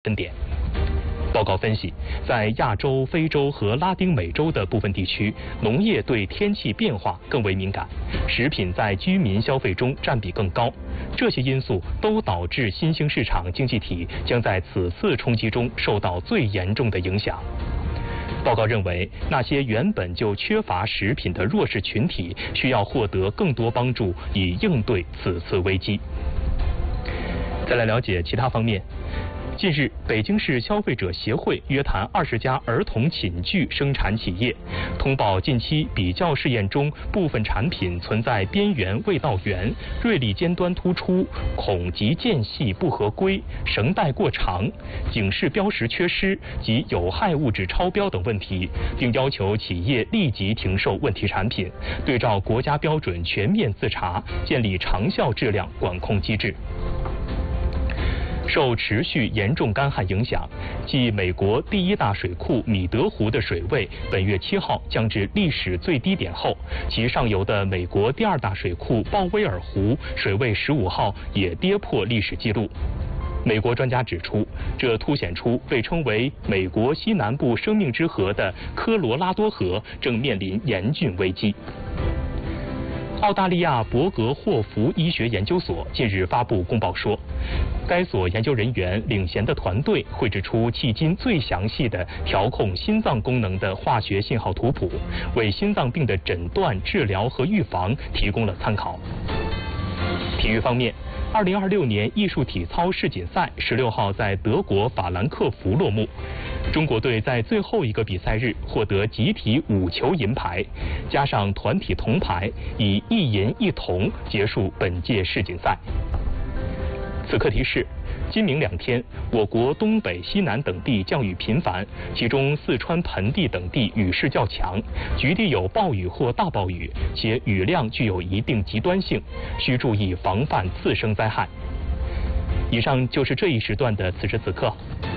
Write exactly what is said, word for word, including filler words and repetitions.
分点。报告分析，在亚洲、非洲和拉丁美洲的部分地区，农业对天气变化更为敏感，食品在居民消费中占比更高。这些因素都导致新兴市场经济体将在此次冲击中受到最严重的影响。报告认为，那些原本就缺乏食品的弱势群体需要获得更多帮助，以应对此次危机。再来了解其他方面。近日，北京市消费者协会约谈二十家儿童寝具生产企业，通报近期比较试验中部分产品存在边缘未到圆、锐利尖端突出、孔及间隙不合规、绳带过长、警示标识缺失及有害物质超标等问题，并要求企业立即停售问题产品，对照国家标准全面自查，建立长效质量管控机制。受持续严重干旱影响，继美国第一大水库米德湖的水位本月七号降至历史最低点后，其上游的美国第二大水库鲍威尔湖水位十五号也跌破历史记录。美国专家指出，这凸显出被称为美国西南部生命之河的科罗拉多河正面临严峻危机。澳大利亚伯格霍福医学研究所近日发布公报说，该所研究人员领衔的团队绘制出迄今最详细的调控心脏功能的化学信号图谱，为心脏病的诊断、治疗和预防提供了参考。体育方面，二零二六年艺术体操世锦赛十六号在德国法兰克福落幕。中国队在最后一个比赛日获得集体五球银牌，加上团体铜牌，以一银一铜结束本届世锦赛。此刻提示：今明两天，我国东北、西南等地降雨频繁，其中四川盆地等地雨势较强，局地有暴雨或大暴雨，且雨量具有一定极端性，需注意防范次生灾害。以上就是这一时段的此时此刻。